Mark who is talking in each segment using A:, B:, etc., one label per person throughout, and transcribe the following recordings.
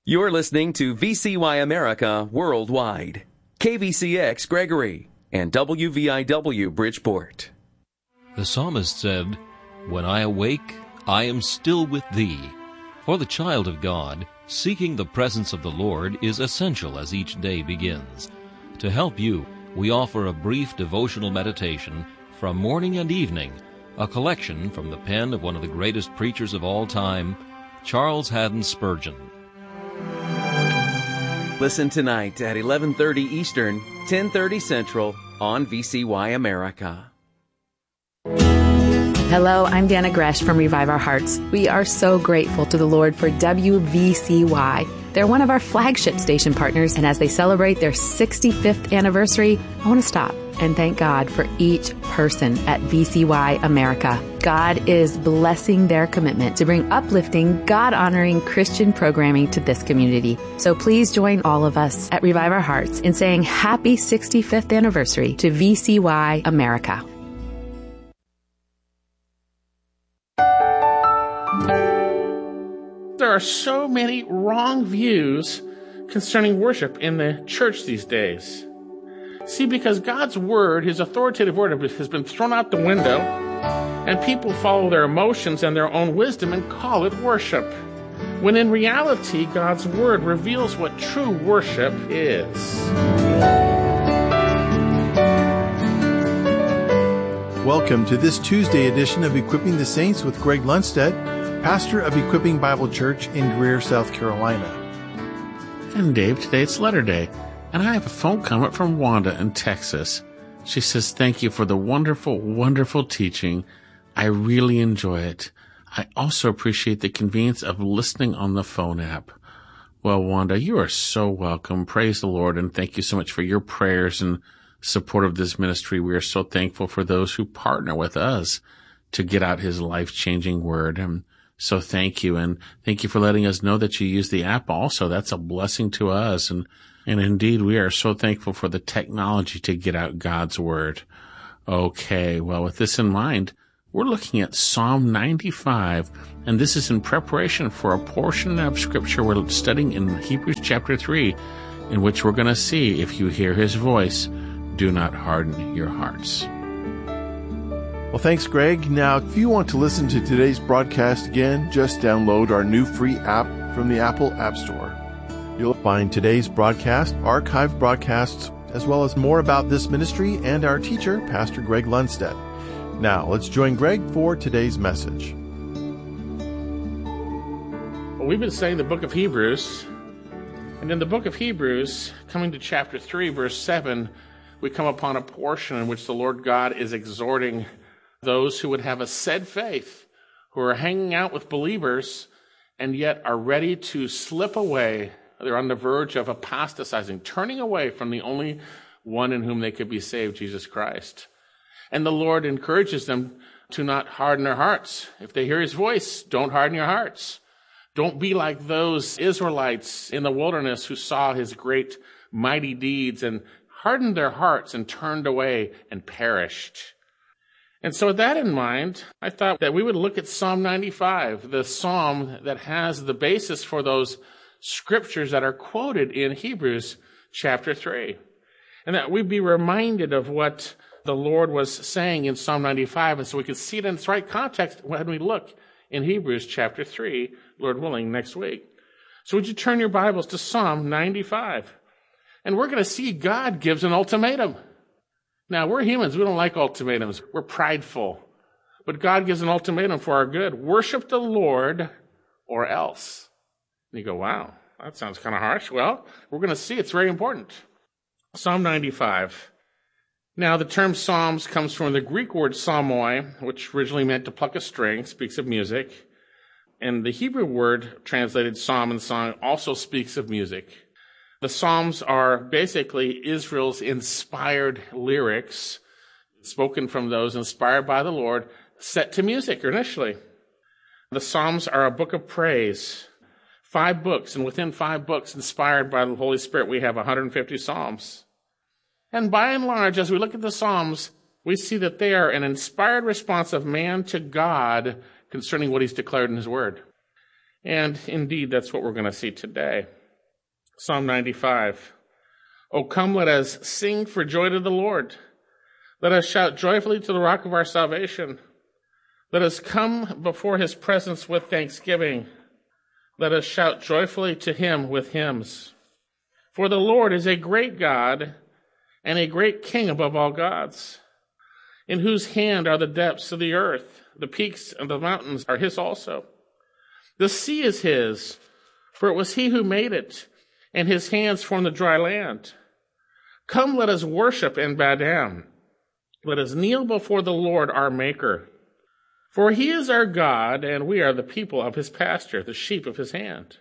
A: You're listening to VCY America Worldwide, KVCX Gregory, and WVIW Bridgeport.
B: The psalmist said, "When I awake, I am still with thee." For the child of God, seeking the presence of the Lord is essential as each day begins. To help you, we offer a brief devotional meditation from morning and evening, a collection from the pen of one of the greatest preachers of all time, Charles Haddon Spurgeon.
A: Listen tonight at 11:30 Eastern, 10:30 Central on VCY America.
C: Hello, I'm Dana Gresh from Revive Our Hearts. We are so grateful to the Lord for WVCY. They're one of our flagship station partners, and as they celebrate their 65th anniversary, I want to stop and thank God for each person at VCY America. God is blessing their commitment to bring uplifting, God-honoring Christian programming to this community. So please join all of us at Revive Our Hearts in saying happy 65th anniversary to VCY America.
D: There are so many wrong views concerning worship in the church these days. See, because God's word, his authoritative word, has been thrown out the window, and people follow their emotions and their own wisdom and call it worship, when in reality, God's word reveals what true worship is.
E: Welcome to this Tuesday edition of Equipping the Saints with Greg Lundstedt, pastor of Equipping Bible Church in Greer, South Carolina.
D: And Dave, today it's letter day, and I have a phone comment from Wanda in Texas. She says, "Thank you for the wonderful, wonderful teaching. I really enjoy it. I also appreciate the convenience of listening on the phone app." Well, Wanda, you are so welcome. Praise the Lord, and thank you so much for your prayers and support of this ministry. We are so thankful for those who partner with us to get out his life-changing word. And so thank you, and thank you for letting us know that you use the app also. That's a blessing to us, and indeed, we are so thankful for the technology to get out God's word. Okay, well, with this in mind, we're looking at Psalm 95, and this is in preparation for a portion of Scripture we're studying in Hebrews chapter 3, in which we're going to see, if you hear his voice, do not harden your hearts.
E: Well, thanks, Greg. Now, if you want to listen to today's broadcast again, just download our new free app from the Apple App Store. You'll find today's broadcast, archived broadcasts, as well as more about this ministry and our teacher, Pastor Greg Lundstedt. Now, let's join Greg for today's message.
D: Well, we've been studying the book of Hebrews, and in the book of Hebrews, coming to chapter 3, verse 7, we come upon a portion in which the Lord God is exhorting those who would have a said faith, who are hanging out with believers and yet are ready to slip away. They're on the verge of apostatizing, turning away from the only one in whom they could be saved, Jesus Christ. And the Lord encourages them to not harden their hearts. If they hear his voice, don't harden your hearts. Don't be like those Israelites in the wilderness who saw his great mighty deeds and hardened their hearts and turned away and perished. And so with that in mind, I thought that we would look at Psalm 95, the psalm that has the basis for those scriptures that are quoted in Hebrews chapter 3. And that we'd be reminded of what the Lord was saying in Psalm 95, and so we could see it in its right context when we look in Hebrews chapter 3, Lord willing, next week. So would you turn your Bibles to Psalm 95? And we're going to see God gives an ultimatum. Now, we're humans. We don't like ultimatums. We're prideful. But God gives an ultimatum for our good. Worship the Lord or else. And you go, wow, that sounds kind of harsh. Well, we're going to see it's very important. Psalm 95. Now, the term psalms comes from the Greek word psalmoi, which originally meant to pluck a string, speaks of music. And the Hebrew word translated psalm and song also speaks of music. The Psalms are basically Israel's inspired lyrics, spoken from those inspired by the Lord, set to music initially. The Psalms are a book of praise. 5 books, and within 5 books inspired by the Holy Spirit, we have 150 Psalms. And by and large, as we look at the Psalms, we see that they are an inspired response of man to God concerning what he's declared in his word. And indeed, that's what we're going to see today. Psalm 95. O come, let us sing for joy to the Lord. Let us shout joyfully to the rock of our salvation. Let us come before his presence with thanksgiving. Let us shout joyfully to him with hymns. For the Lord is a great God and a great King above all gods, in whose hand are the depths of the earth. The peaks of the mountains are his also. The sea is his, for it was he who made it, and his hands formed the dry land. Come, let us worship and bow down. Let us kneel before the Lord our Maker. For he is our God, and we are the people of his pasture, the sheep of his hand.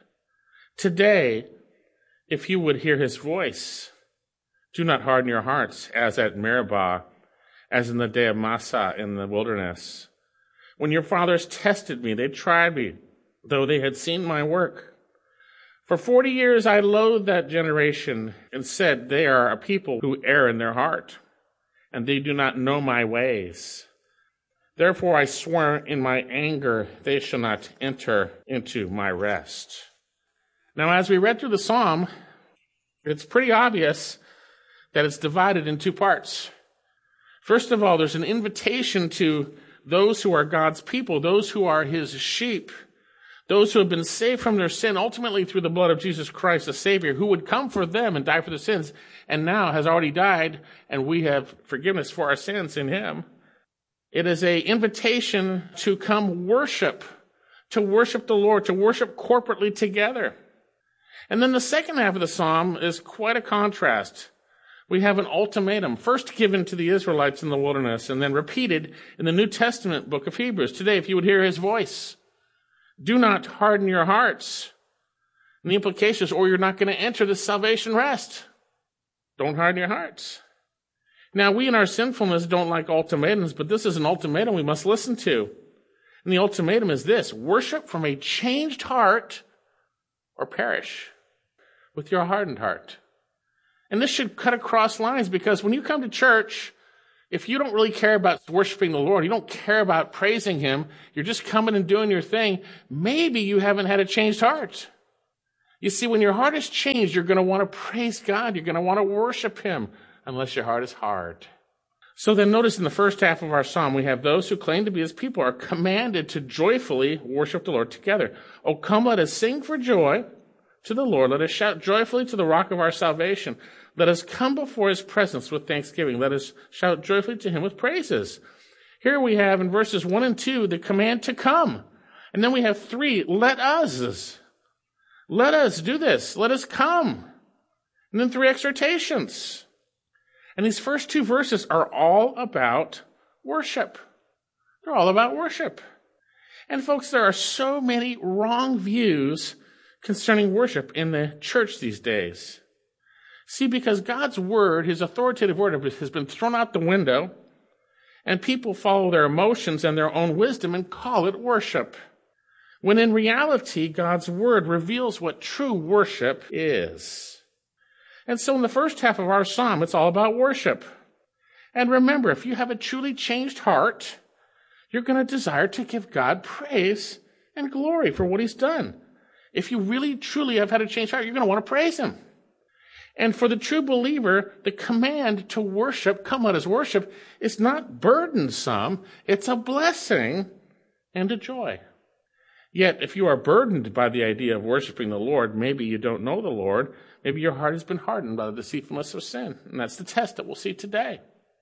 D: Today, if you would hear his voice, do not harden your hearts, as at Meribah, as in the day of Massah in the wilderness. When your fathers tested me, they tried me, though they had seen my work. For 40 years I loathed that generation and said, they are a people who err in their heart, and they do not know my ways. Therefore I swore in my anger, they shall not enter into my rest. Now, as we read through the psalm, it's pretty obvious that it's divided in two parts. First of all, there's an invitation to those who are God's people, those who are his sheep, those who have been saved from their sin, ultimately through the blood of Jesus Christ, the Savior, who would come for them and die for their sins, and now has already died, and we have forgiveness for our sins in him. It is an invitation to come worship the Lord, to worship corporately together. And then the second half of the psalm is quite a contrast. We have an ultimatum, first given to the Israelites in the wilderness, and then repeated in the New Testament book of Hebrews. Today, if you would hear his voice, do not harden your hearts. And the implication is, or you're not going to enter the salvation rest. Don't harden your hearts. Now, we in our sinfulness don't like ultimatums, but this is an ultimatum we must listen to. And the ultimatum is this: worship from a changed heart or perish with your hardened heart. And this should cut across lines, because when you come to church, if you don't really care about worshiping the Lord, you don't care about praising him, you're just coming and doing your thing, maybe you haven't had a changed heart. You see, when your heart is changed, you're going to want to praise God. You're going to want to worship him, unless your heart is hard. So then notice in the first half of our psalm, we have those who claim to be his people are commanded to joyfully worship the Lord together. Oh, come, let us sing for joy to the Lord. Let us shout joyfully to the rock of our salvation. Let us come before his presence with thanksgiving. Let us shout joyfully to him with praises. Here we have in verses 1 and 2 the command to come. And then we have 3, let us. Let us do this. Let us come. And then 3 exhortations. And these first 2 verses are all about worship. They're all about worship. And folks, there are so many wrong views concerning worship in the church these days. See, because God's word, his authoritative word, has been thrown out the window, and people follow their emotions and their own wisdom and call it worship, when in reality, God's word reveals what true worship is. And so in the first half of our psalm, it's all about worship. And remember, if you have a truly changed heart, you're going to desire to give God praise and glory for what he's done. If you really, truly have had a changed heart, you're going to want to praise him. And for the true believer, the command to worship, come let us worship, is not burdensome. It's a blessing and a joy. Yet, if you are burdened by the idea of worshiping the Lord, maybe you don't know the Lord, maybe your heart has been hardened by the deceitfulness of sin. And that's the test that we'll see today.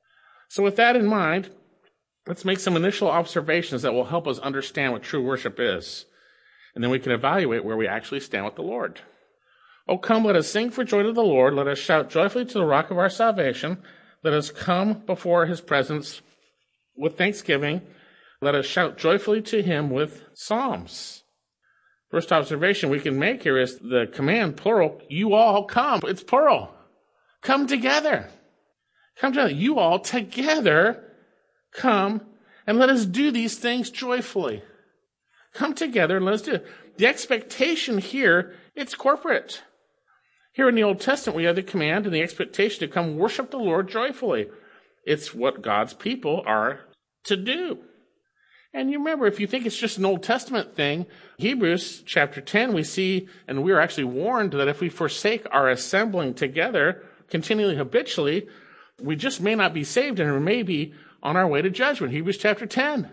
D: So with that in mind, let's make some initial observations that will help us understand what true worship is. And then we can evaluate where we actually stand with the Lord. Oh, come, let us sing for joy to the Lord. Let us shout joyfully to the rock of our salvation. Let us come before his presence with thanksgiving. Let us shout joyfully to him with psalms. First observation we can make here is the command, plural, you all come. It's plural. Come together. Come together. You all together come and let us do these things joyfully. Come together and let us do it. The expectation here, it's corporate. Here in the Old Testament, we have the command and the expectation to come worship the Lord joyfully. It's what God's people are to do. And you remember, if you think it's just an Old Testament thing, Hebrews chapter 10, we see, and we are actually warned that if we forsake our assembling together continually, habitually, we just may not be saved and we may be on our way to judgment. Hebrews chapter 10.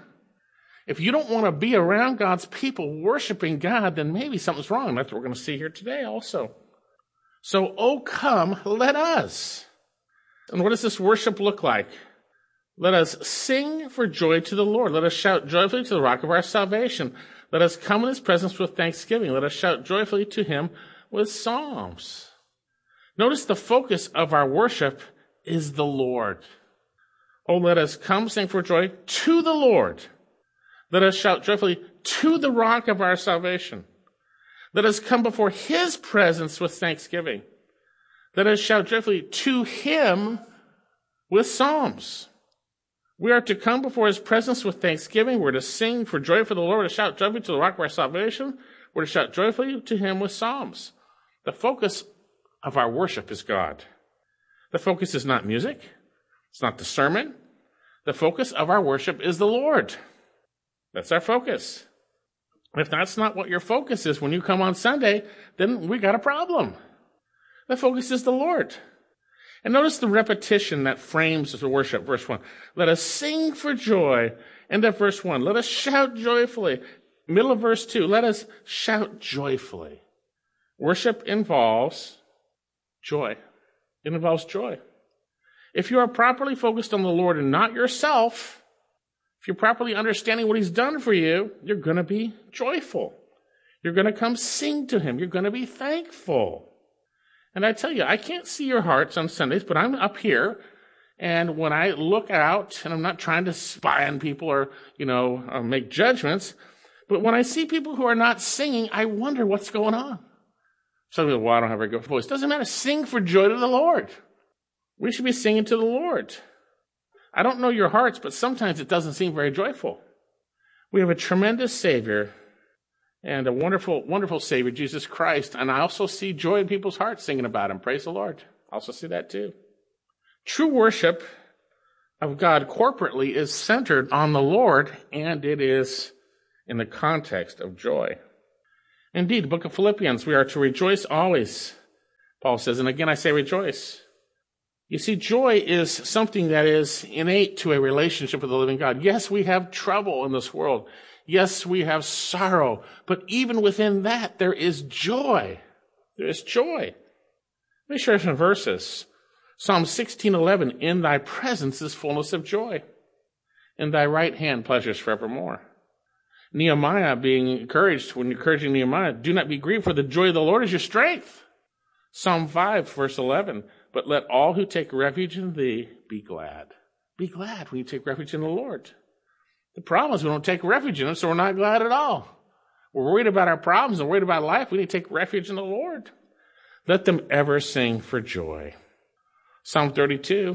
D: If you don't want to be around God's people worshiping God, then maybe something's wrong. That's what we're going to see here today also. So, oh come, let us. And what does this worship look like? Let us sing for joy to the Lord. Let us shout joyfully to the rock of our salvation. Let us come in his presence with thanksgiving. Let us shout joyfully to him with psalms. Notice the focus of our worship is the Lord. Oh, let us come sing for joy to the Lord. Let us shout joyfully to the rock of our salvation. Let us come before his presence with thanksgiving. Let us shout joyfully to him with psalms. We are to come before his presence with thanksgiving. We're to sing for joy for the Lord. We're to shout joyfully to the rock of our salvation. We're to shout joyfully to him with psalms. The focus of our worship is God. The focus is not music. It's not the sermon. The focus of our worship is the Lord. That's our focus. If that's not what your focus is when you come on Sunday, then we got a problem. The focus is the Lord. And notice the repetition that frames the worship. Verse 1. Let us sing for joy. End of verse 1. Let us shout joyfully. Middle of verse 2. Let us shout joyfully. Worship involves joy. It involves joy. If you are properly focused on the Lord and not yourself, if you're properly understanding what he's done for you, you're going to be joyful. You're going to come sing to him. You're going to be thankful. And I tell you, I can't see your hearts on Sundays, but I'm up here, and when I look out, and I'm not trying to spy on people or, make judgments, but when I see people who are not singing, I wonder what's going on. Some people, well, I don't have a very good voice. Doesn't matter. Sing for joy to the Lord. We should be singing to the Lord. I don't know your hearts, but sometimes it doesn't seem very joyful. We have a tremendous Savior and a wonderful, wonderful Savior, Jesus Christ. And I also see joy in people's hearts singing about him. Praise the Lord. I also see that too. True worship of God corporately is centered on the Lord, and it is in the context of joy. Indeed, the book of Philippians, we are to rejoice always, Paul says. And again, I say rejoice. You see, joy is something that is innate to a relationship with the living God. Yes, we have trouble in this world. Yes, we have sorrow. But even within that, there is joy. There is joy. Let me share some verses. Psalm 16:11, in thy presence is fullness of joy. In thy right hand pleasures forevermore. Nehemiah being encouraged, when encouraging Nehemiah, do not be grieved, for the joy of the Lord is your strength. Psalm 5, verse 11, but let all who take refuge in thee be glad. Be glad when you take refuge in the Lord. The problem is we don't take refuge in him, so we're not glad at all. We're worried about our problems and worried about life. We need to take refuge in the Lord. Let them ever sing for joy. Psalm 32,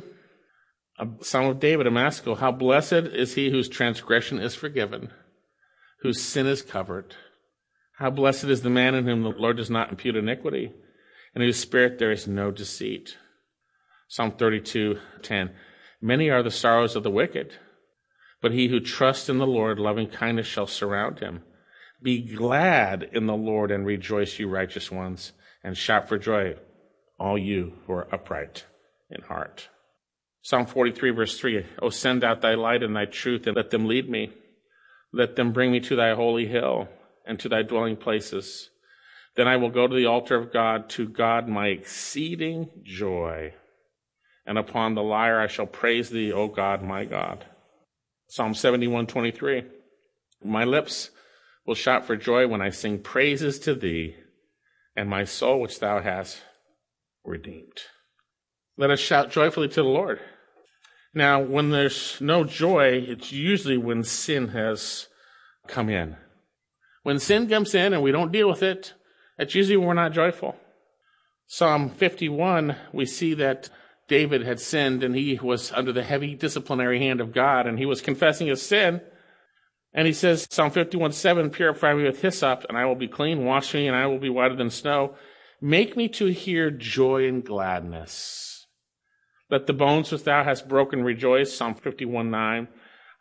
D: a Psalm of David, a maskil. How blessed is he whose transgression is forgiven, whose sin is covered. How blessed is the man in whom the Lord does not impute iniquity, and in whose spirit there is no deceit. Psalm 32:10. Many are the sorrows of the wicked, but he who trusts in the Lord, loving kindness shall surround him. Be glad in the Lord and rejoice, you righteous ones, and shout for joy, all you who are upright in heart. Psalm 43, verse 3. O send out thy light and thy truth, and let them lead me. Let them bring me to thy holy hill and to thy dwelling places. Then I will go to the altar of God, to God my exceeding joy. And upon the lyre I shall praise thee, O God, my God. Psalm 71:23. My lips will shout for joy when I sing praises to thee, and my soul which thou hast redeemed. Let us shout joyfully to the Lord. Now, when there's no joy, it's usually when sin has come in. When sin comes in and we don't deal with it, that's usually when we're not joyful. Psalm 51, we see that David had sinned and he was under the heavy disciplinary hand of God, and he was confessing his sin. And he says, Psalm 51:7, purify me with hyssop, and I will be clean. Wash me, and I will be whiter than snow. Make me to hear joy and gladness. Let the bones which thou hast broken rejoice. Psalm 51:9.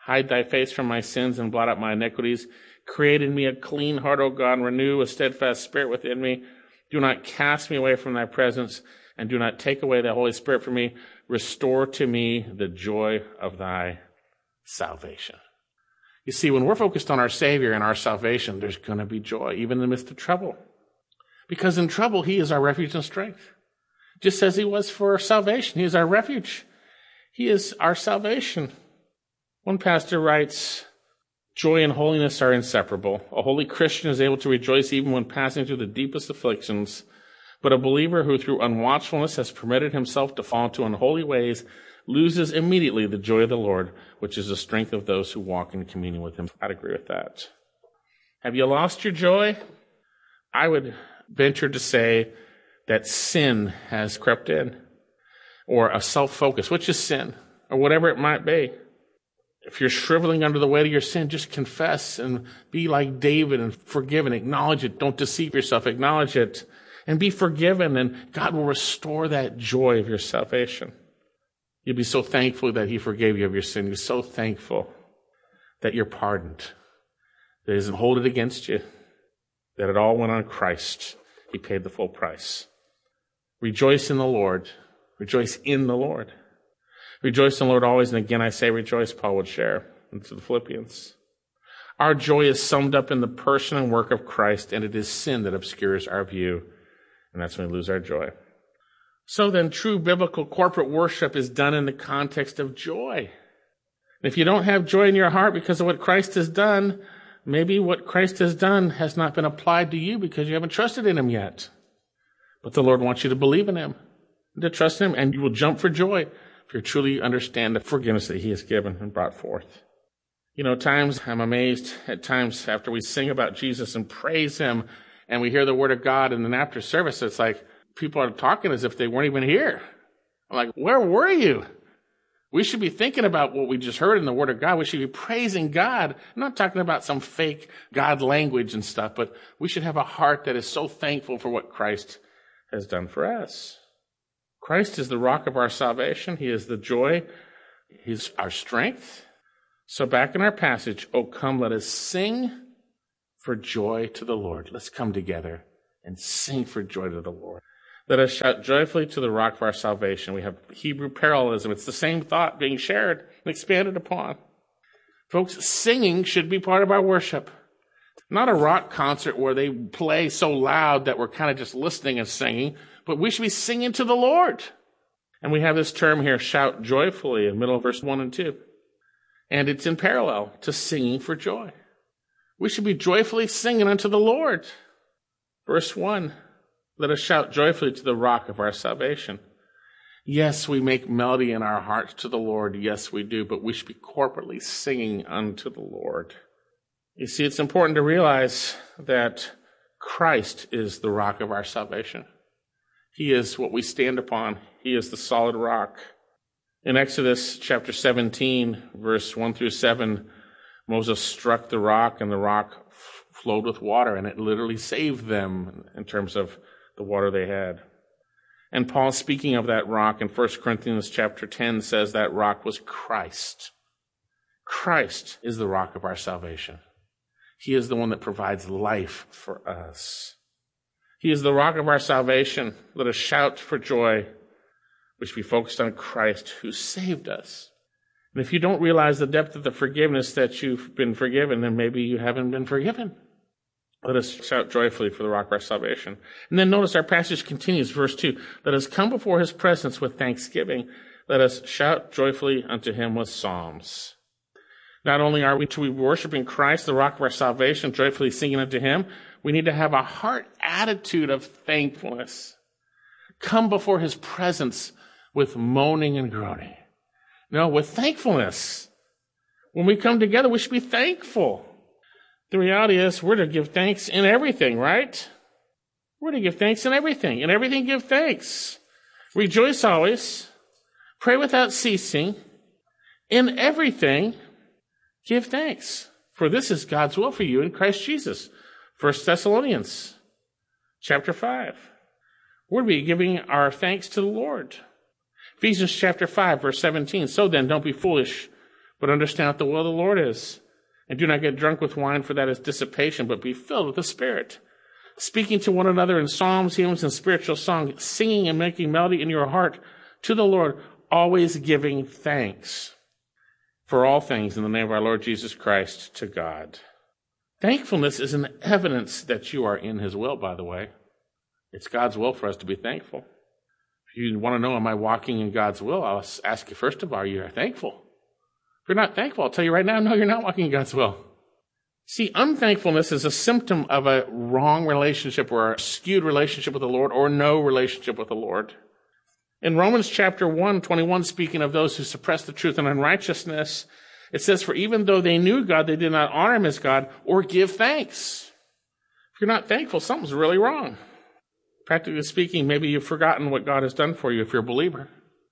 D: Hide thy face from my sins and blot out my iniquities. Create in me a clean heart, O God, and renew a steadfast spirit within me. Do not cast me away from thy presence, and do not take away thy Holy Spirit from me. Restore to me the joy of thy salvation. You see, when we're focused on our Savior and our salvation, there's going to be joy, even in the midst of trouble. Because in trouble, he is our refuge and strength. Just as he was for salvation, he is our refuge. He is our salvation. One pastor writes, joy and holiness are inseparable. A holy Christian is able to rejoice even when passing through the deepest afflictions. But a believer who through unwatchfulness has permitted himself to fall into unholy ways loses immediately the joy of the Lord, which is the strength of those who walk in communion with him. I'd agree with that. Have you lost your joy? I would venture to say that sin has crept in, or a self-focus, which is sin, or whatever it might be. If you're shriveling under the weight of your sin, just confess and be like David and forgive and acknowledge it. Don't deceive yourself. Acknowledge it and be forgiven, and God will restore that joy of your salvation. You'll be so thankful that he forgave you of your sin. You're so thankful that you're pardoned, that he doesn't hold it against you, that it all went on Christ. He paid the full price. Rejoice in the Lord. Rejoice in the Lord. Rejoice in the Lord always, and again I say rejoice, Paul would share into the Philippians. Our joy is summed up in the person and work of Christ, and it is sin that obscures our view, and that's when we lose our joy. So then, true biblical corporate worship is done in the context of joy. If you don't have joy in your heart because of what Christ has done, maybe what Christ has done has not been applied to you because you haven't trusted in him yet. But the Lord wants you to believe in him, to trust in him, and you will jump for joy if you truly understand the forgiveness that he has given and brought forth. You know, times I'm amazed at times after we sing about Jesus and praise him and we hear the word of God, and then after service, it's like people are talking as if they weren't even here. I'm like, where were you? We should be thinking about what we just heard in the word of God. We should be praising God. I'm not talking about some fake God language and stuff, but we should have a heart that is so thankful for what Christ has done for us. Christ is the rock of our salvation. He is the joy. He's our strength. So back in our passage, oh, come, let us sing for joy to the Lord. Let's come together and sing for joy to the Lord. Let us shout joyfully to the rock of our salvation. We have Hebrew parallelism. It's the same thought being shared and expanded upon. Folks, singing should be part of our worship. Not a rock concert where they play so loud that we're kind of just listening and singing, but we should be singing to the Lord. And we have this term here, shout joyfully, in the middle of verse 1 and 2. And it's in parallel to singing for joy. We should be joyfully singing unto the Lord. Verse 1, let us shout joyfully to the rock of our salvation. Yes, we make melody in our hearts to the Lord. Yes, we do, but we should be corporately singing unto the Lord. You see, it's important to realize that Christ is the rock of our salvation. He is what we stand upon. He is the solid rock. In Exodus chapter 17, verse 1 through 7, Moses struck the rock, and the rock flowed with water, and it literally saved them in terms of the water they had. And Paul, speaking of that rock in 1 Corinthians chapter 10, says that rock was Christ. Christ is the rock of our salvation. He is the one that provides life for us. He is the rock of our salvation. Let us shout for joy. We should be focused on Christ who saved us. And if you don't realize the depth of the forgiveness that you've been forgiven, then maybe you haven't been forgiven. Let us shout joyfully for the rock of our salvation. And then notice our passage continues, verse 2. Let us come before his presence with thanksgiving. Let us shout joyfully unto him with psalms. Not only are we to be worshiping Christ, the rock of our salvation, joyfully singing unto him, we need to have a heart attitude of thankfulness. Come before his presence with moaning and groaning. No, with thankfulness. When we come together, we should be thankful. The reality is we're to give thanks in everything, right? We're to give thanks in everything. In everything, give thanks. Rejoice always. Pray without ceasing. In everything, give thanks. For this is God's will for you in Christ Jesus. 1 Thessalonians chapter 5. We're to be giving our thanks to the Lord. Ephesians chapter 5, verse 17. So then, don't be foolish, but understand what the will of the Lord is. And do not get drunk with wine, for that is dissipation, but be filled with the Spirit, speaking to one another in psalms, hymns, and spiritual songs, singing and making melody in your heart to the Lord, always giving thanks for all things in the name of our Lord Jesus Christ to God. Thankfulness is an evidence that you are in his will, by the way. It's God's will for us to be thankful. If you want to know, am I walking in God's will? I'll ask you first of all, are you thankful? If you're not thankful, I'll tell you right now, no, you're not walking in God's will. See, unthankfulness is a symptom of a wrong relationship or a skewed relationship with the Lord or no relationship with the Lord. In Romans chapter 1:21, speaking of those who suppress the truth and unrighteousness, it says, for even though they knew God, they did not honor him as God or give thanks. If you're not thankful, something's really wrong. Practically speaking, maybe you've forgotten what God has done for you if you're a believer,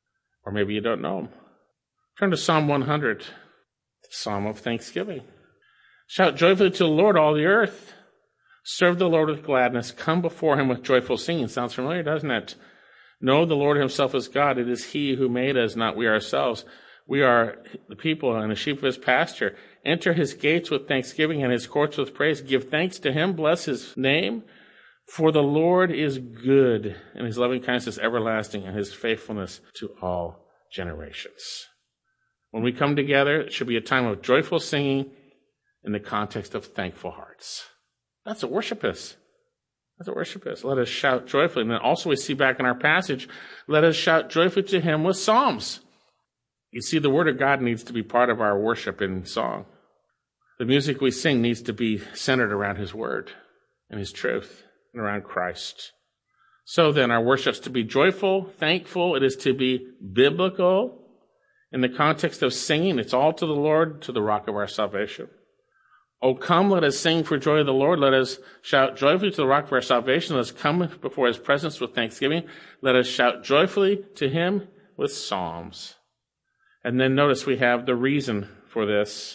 D: or maybe you don't know him. Turn to Psalm 100, the Psalm of Thanksgiving. Shout joyfully to the Lord, all the earth. Serve the Lord with gladness. Come before him with joyful singing. Sounds familiar, doesn't it? Know the Lord himself is God. It is he who made us, not we ourselves. We are the people and the sheep of his pasture. Enter his gates with thanksgiving and his courts with praise. Give thanks to him. Bless his name. For the Lord is good, and his loving kindness is everlasting, and his faithfulness to all generations. When we come together, it should be a time of joyful singing in the context of thankful hearts. That's what worship is. That's what worship is. Let us shout joyfully. And then also we see back in our passage, let us shout joyfully to him with psalms. You see, the word of God needs to be part of our worship in song. The music we sing needs to be centered around his word and his truth and around Christ. So then our worship is to be joyful, thankful. It is to be biblical. In the context of singing, it's all to the Lord, to the rock of our salvation. Oh, come, let us sing for joy of the Lord. Let us shout joyfully to the rock of our salvation. Let us come before his presence with thanksgiving. Let us shout joyfully to him with psalms. And then notice we have the reason for this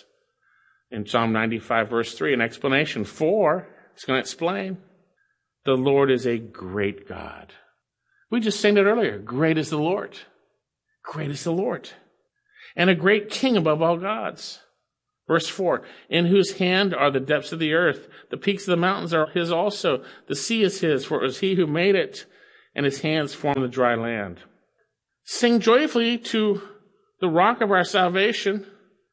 D: in Psalm 95, verse 3, an explanation. For, it's going to explain, the Lord is a great God. We just sang it earlier. Great is the Lord. Great is the Lord. And a great king above all gods. Verse 4, in whose hand are the depths of the earth. The peaks of the mountains are his also. The sea is his, for it was he who made it, and his hands formed the dry land. Sing joyfully to the rock of our salvation.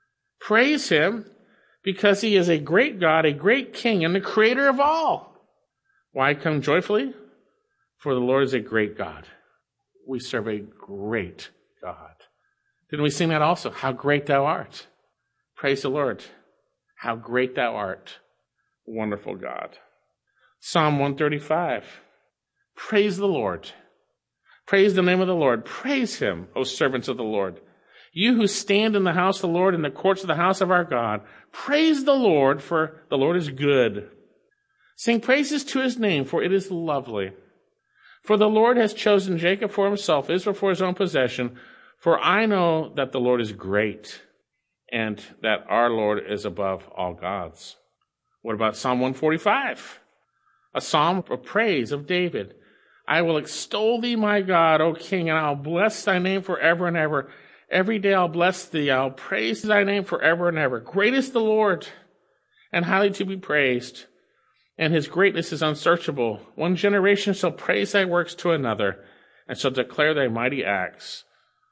D: Praise him, because he is a great God, a great king, and the creator of all. Why come joyfully? For the Lord is a great God. We serve a great God. Didn't we sing that also? How great thou art. Praise the Lord. How great thou art. Wonderful God. Psalm 135. Praise the Lord. Praise the name of the Lord. Praise him, O servants of the Lord. You who stand in the house of the Lord, in the courts of the house of our God. Praise the Lord, for the Lord is good. Sing praises to his name, for it is lovely. For the Lord has chosen Jacob for himself, Israel for his own possession. For I know that the Lord is great, and that our Lord is above all gods. What about Psalm 145? A psalm of praise of David. I will extol thee, my God, O King, and I'll bless thy name forever and ever. Every day I'll bless thee. I'll praise thy name forever and ever. Great is the Lord, and highly to be praised, and his greatness is unsearchable. One generation shall praise thy works to another, and shall declare thy mighty acts.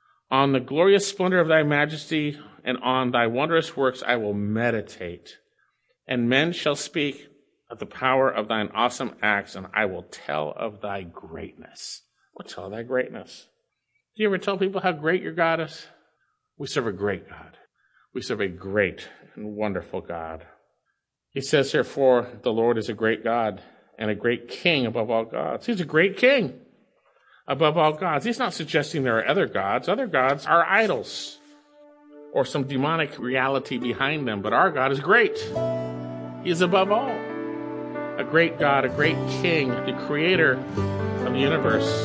D: On the glorious splendor of thy majesty and on thy wondrous works I will meditate. And men shall speak of the power of thine awesome acts, and I will tell of thy greatness. We'll tell of thy greatness. Do you ever tell people how great your God is? We serve a great God. We serve a great and wonderful God. He says here, for the Lord is a great God and a great king above all gods. He's a great king above all gods. He's not suggesting there are other gods. Other gods are idols or some demonic reality behind them, but our God is great. He is above all. A great God, a great king, the creator of the universe.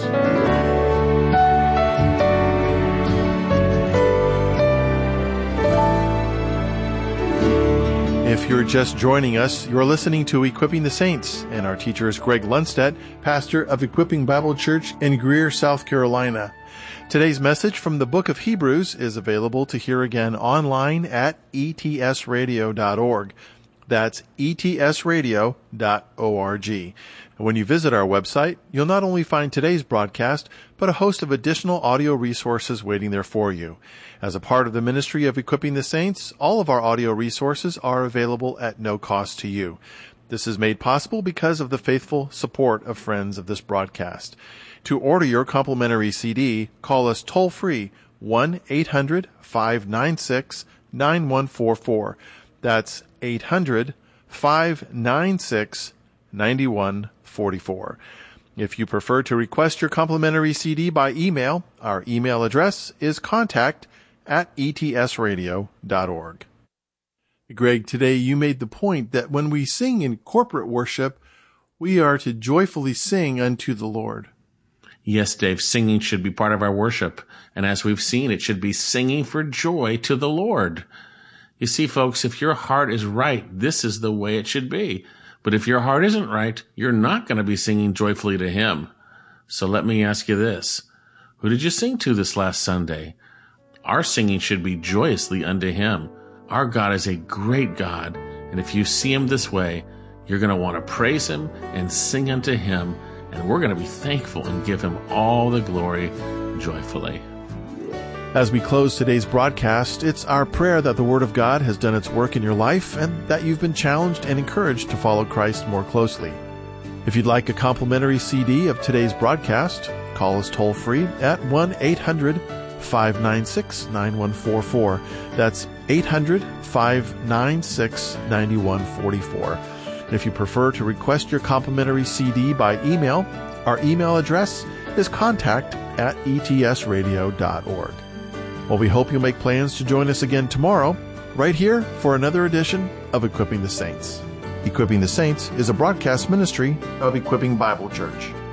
E: If you're just joining us, you're listening to Equipping the Saints, and our teacher is Greg Lundstedt, pastor of Equipping Bible Church in Greer, South Carolina. Today's message from the book of Hebrews is available to hear again online at etsradio.org. That's etsradio.org. And when you visit our website, you'll not only find today's broadcast, but a host of additional audio resources waiting there for you. As a part of the ministry of Equipping the Saints, all of our audio resources are available at no cost to you. This is made possible because of the faithful support of friends of this broadcast. To order your complimentary CD, call us toll-free 1-800-596-9144. That's 800-596-9144. If you prefer to request your complimentary CD by email, our email address is contact@etsradio.org. Greg, today you made the point that when we sing in corporate worship, we are to joyfully sing unto the Lord.
D: Yes, Dave, singing should be part of our worship. And as we've seen, it should be singing for joy to the Lord. You see, folks, if your heart is right, this is the way it should be. But if your heart isn't right, you're not going to be singing joyfully to Him. So let me ask you this. Who did you sing to this last Sunday? Our singing should be joyously unto Him. Our God is a great God, and if you see Him this way, you're going to want to praise Him and sing unto Him, and we're going to be thankful and give Him all the glory joyfully.
E: As we close today's broadcast, it's our prayer that the Word of God has done its work in your life and that you've been challenged and encouraged to follow Christ more closely. If you'd like a complimentary CD of today's broadcast, call us toll-free at 1-800-596-9144. That's 800-596-9144. And if you prefer to request your complimentary CD by email, our email address is contact@etsradio.org. Well, we hope you'll make plans to join us again tomorrow, right here for another edition of Equipping the Saints. Equipping the Saints is a broadcast ministry of Equipping Bible Church.